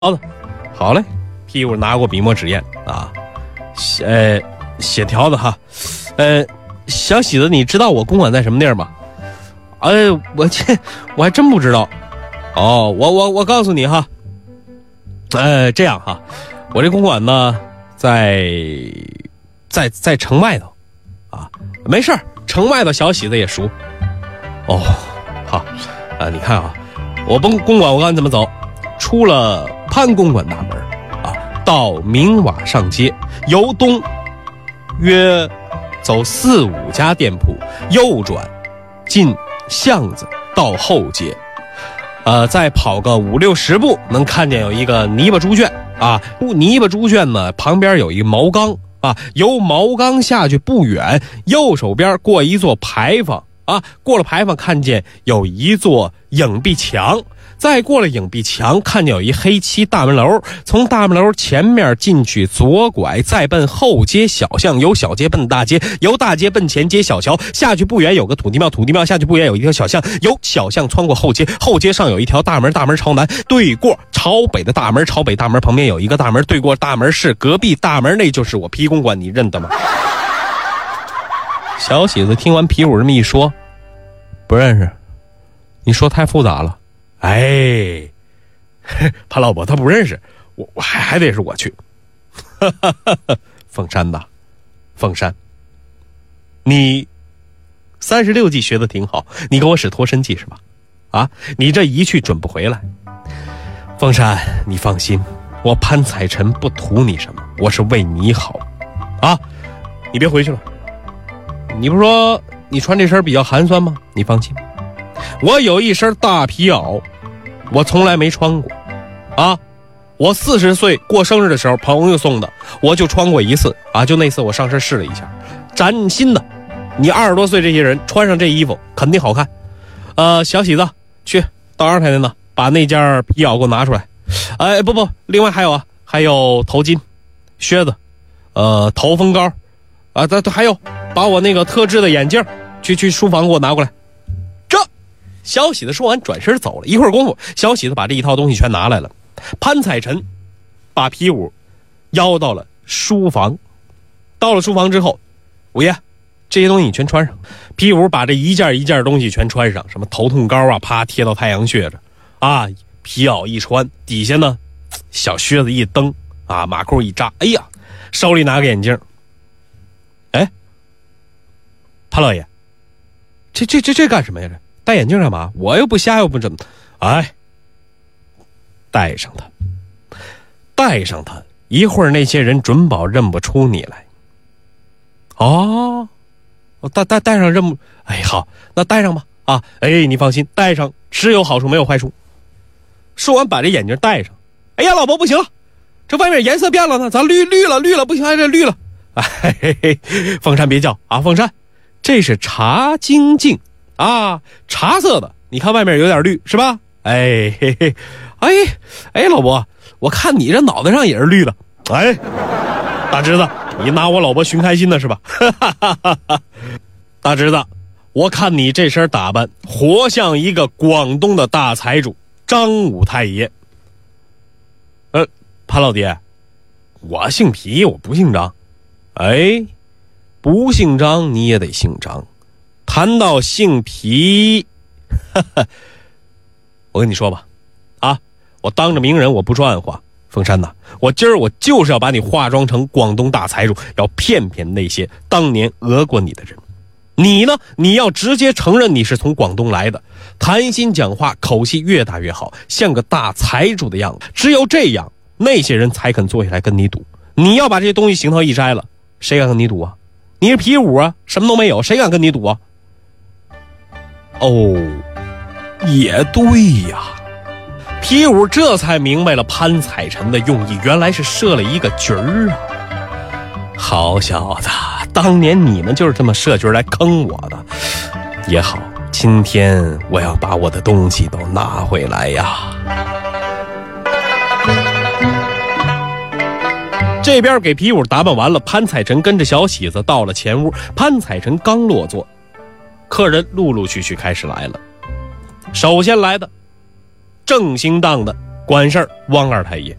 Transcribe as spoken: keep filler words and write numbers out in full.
好的，好嘞。屁股拿过笔墨纸砚啊，写呃写条子哈。呃，小喜子，你知道我公馆在什么地儿吗？哎，我这我还真不知道。哦，我我我告诉你哈。呃，这样哈，我这公馆呢，在在在城外头啊，没事儿，城外头小喜子也熟。哦，好啊，你看啊，我公公馆我告诉你怎么走，出了潘公馆大门啊，到明瓦上街，由东约走四五家店铺，右转进巷子到后街，呃，再跑个五六十步，能看见有一个泥巴猪圈啊。泥巴猪圈呢，旁边有一个茅缸啊，由茅缸下去不远，右手边过一座牌坊啊，过了牌坊看见有一座影壁墙。再过了影壁墙，看见有一黑漆大门楼，从大门楼前面进去左拐，再奔后街小巷，由小街奔大街，由大街奔前街小桥，下去不远有个土地庙，土地庙下去不远有一条小巷，由小巷穿过后街，后街上有一条大门，大门朝南，对过朝北的大门，朝北大门旁边有一个大门，对过大门是隔壁大门，那就是我皮公馆，你认得吗？小喜子听完皮虎这么一说，不认识，你说太复杂了。哎，潘老伯他不认识我，我还还得是我去。凤山的，凤山，你三十六计学得挺好，你给我使脱身计是吧？啊，你这一去准不回来。凤山，你放心，我潘彩臣不图你什么，我是为你好啊！你别回去了。你不是说你穿这身比较寒酸吗？你放心，我有一身大皮袄，我从来没穿过啊！我四十岁过生日的时候朋友送的，我就穿过一次啊！就那次我上身试了一下，崭新的。你二十多岁这些人穿上这衣服肯定好看。呃，小喜子，去到二太太那把那件皮袄给我拿出来。哎，不不，另外还有啊，还有头巾、靴子，呃，头风膏啊，这还有把我那个特制的眼镜去去书房给我拿过来。这小喜子说完转身走了，一会儿功夫小喜子把这一套东西全拿来了。潘彩臣把皮五邀到了书房，到了书房之后，五爷这些东西你全穿上。皮五把这一件一件东西全穿上，什么头痛膏啊，啪贴到太阳穴着啊，皮袄一穿，底下呢小靴子一蹬啊，马裤一扎，哎呀，手里拿个眼镜。哎，潘老爷，这这这这干什么呀？这戴眼镜干嘛？我又不瞎又不怎么，哎，戴上它，戴上它，一会儿那些人准保认不出你来。哦，我戴戴戴上认不，哎，好，那戴上吧。啊，哎，你放心，戴上只有好处没有坏处。说完把这眼镜戴上，哎呀，老伯不行了，这外面颜色变了呢，咱绿绿了绿了，不行，这绿了。哎嘿嘿，凤山别叫啊，凤山，这是茶金镜啊，茶色的，你看外面有点绿是吧？哎嘿嘿，哎哎，老伯，我看你这脑袋上也是绿的。哎，大侄子，你拿我老伯寻开心的是吧？大侄子，我看你这身打扮活像一个广东的大财主张武太爷。呃，潘老爹，我姓皮，我不姓张。哎，不姓张你也得姓张。谈到姓皮，哈哈，我跟你说吧，啊，我当着名人我不说暗话。凤山呐，我今儿我就是要把你化妆成广东大财主，要骗骗那些当年讹过你的人。你呢，你要直接承认你是从广东来的，谈心讲话口气越大越好，像个大财主的样子。只有这样，那些人才肯坐下来跟你赌。你要把这些东西行头一摘了，谁敢跟你赌啊？你是皮五啊，什么都没有，谁敢跟你赌啊？哦，也对呀。皮五这才明白了潘彩臣的用意，原来是设了一个局儿啊！好小子，当年你们就是这么设局来坑我的。也好，今天我要把我的东西都拿回来呀。这边给皮五打扮完了，潘彩臣跟着小喜子到了前屋。潘彩臣刚落座，客人陆陆续续开始来了。首先来的正兴当的管事儿，汪二太爷。